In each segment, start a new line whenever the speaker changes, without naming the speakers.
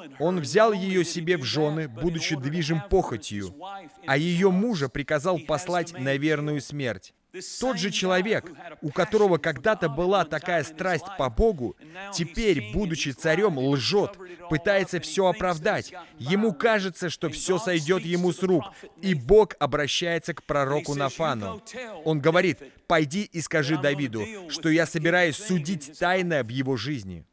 Он взял ее себе в жены, будучи движим похотью, а ее мужа приказал послать на верную смерть. Тот же человек, у которого когда-то была такая страсть по Богу, теперь, будучи царем, лжет, пытается все оправдать. Ему кажется, что все сойдет ему с рук, и Бог обращается к пророку Нафану. Он говорит: «Пойди и скажи Давиду, что я собираюсь судить тайно об его жизни».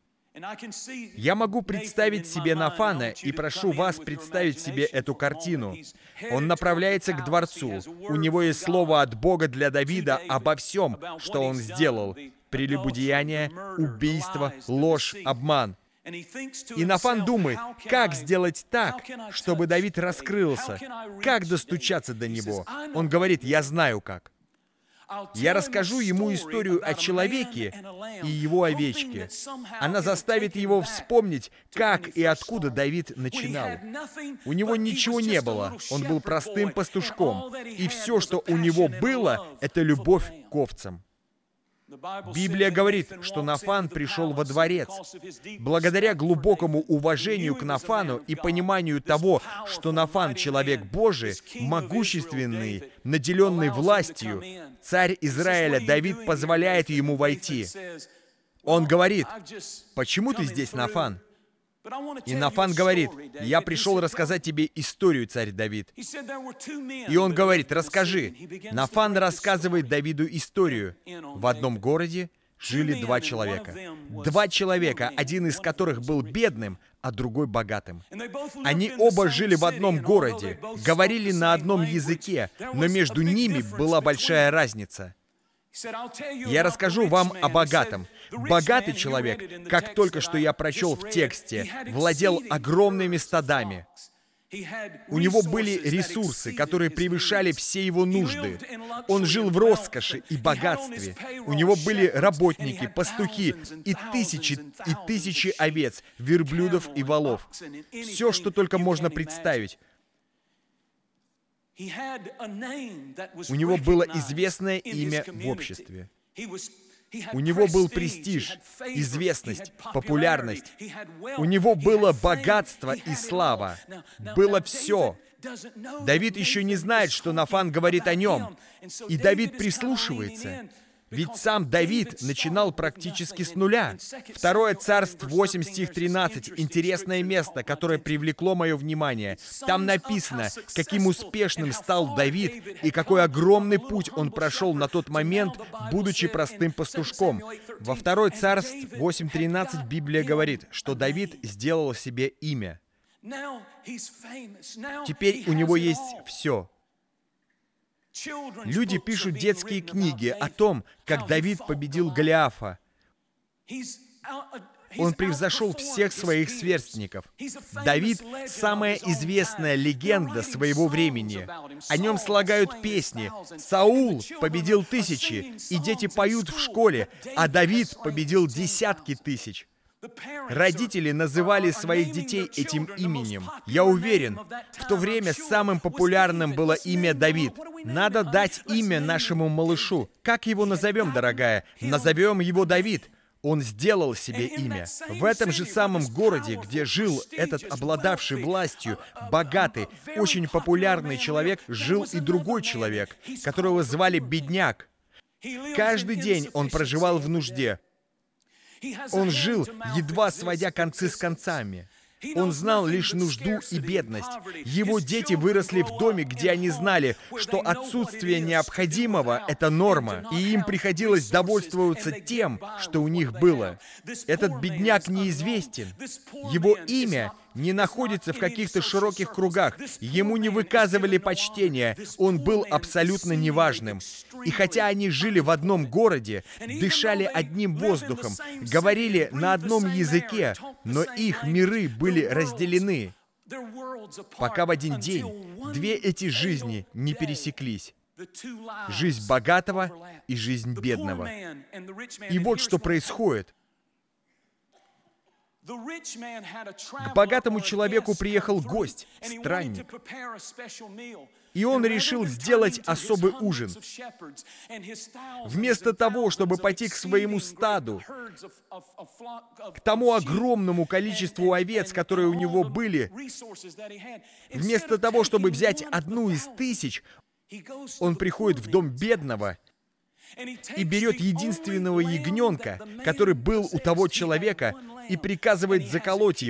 Я могу представить себе Нафана и прошу вас представить себе эту картину. Он направляется к дворцу. У него есть слово от Бога для Давида обо всем, что он сделал: прелюбодеяние, убийство, ложь, обман. И Нафан думает, как сделать так, чтобы Давид раскрылся, как достучаться до него. Он говорит: «Я знаю как». Я расскажу ему историю о человеке и его овечке. Она заставит его вспомнить, как и откуда Давид начинал. У него ничего не было, он был простым пастушком, и все, что у него было, это любовь к овцам. Библия говорит, что Нафан пришел во дворец. Благодаря глубокому уважению к Нафану и пониманию того, что Нафан — человек Божий, могущественный, наделенный властью, царь Израиля Давид позволяет ему войти. Он говорит: «Почему ты здесь, Нафан?» И Нафан говорит: «Я пришел рассказать тебе историю, царь Давид». И он говорит: «Расскажи». Нафан рассказывает Давиду историю. В одном городе жили два человека. Два человека, один из которых был бедным, а другой богатым. Они оба жили в одном городе, говорили на одном языке, но между ними была большая разница. Я расскажу вам о богатом. Богатый человек, как только что я прочел в тексте, владел огромными стадами. У него были ресурсы, которые превышали все его нужды. Он жил в роскоши и богатстве. У него были работники, пастухи и тысячи овец, верблюдов и волов. Все, что только можно представить. У него было известное имя в обществе. У него был престиж, известность, популярность. У него было богатство и слава. Было все. Давид еще не знает, что Нафан говорит о нем. И Давид прислушивается. Ведь сам Давид начинал практически с нуля. 2 Царств 8, стих 13. Интересное место, которое привлекло мое внимание. Там написано, каким успешным стал Давид и какой огромный путь он прошел на тот момент, будучи простым пастушком. Во 2 Царств 8:13 Библия говорит, что Давид сделал себе имя. Теперь у него есть все. Люди пишут детские книги о том, как Давид победил Голиафа. Он превзошел всех своих сверстников. Давид — самая известная легенда своего времени. О нем слагают песни. Саул победил тысячи, и дети поют в школе, а Давид победил десятки тысяч. Родители называли своих детей этим именем. Я уверен, в то время самым популярным было имя Давид. Надо дать имя нашему малышу. Как его назовем, дорогая? Назовем его Давид. Он сделал себе имя. В этом же самом городе, где жил этот обладавший властью, богатый, очень популярный человек, жил и другой человек, которого звали Бедняк. Каждый день он проживал в нужде. Он жил, едва сводя концы с концами. Он знал лишь нужду и бедность. Его дети выросли в доме, где они знали, что отсутствие необходимого — это норма, и им приходилось довольствоваться тем, что у них было. Этот бедняк неизвестен. Его имя не находится в каких-то широких кругах. Ему не выказывали почтения. Он был абсолютно неважным. И хотя они жили в одном городе, дышали одним воздухом, говорили на одном языке, но их миры были разделены, пока в один день две эти жизни не пересеклись. Жизнь богатого и жизнь бедного. И вот что происходит. К богатому человеку приехал гость, странник, и он решил сделать особый ужин. Вместо того, чтобы пойти к своему стаду, к тому огромному количеству овец, которые у него были, вместо того, чтобы взять одну из 1000, он приходит в дом бедного и берет единственного ягненка, который был у того человека, и приказывает заколоть его.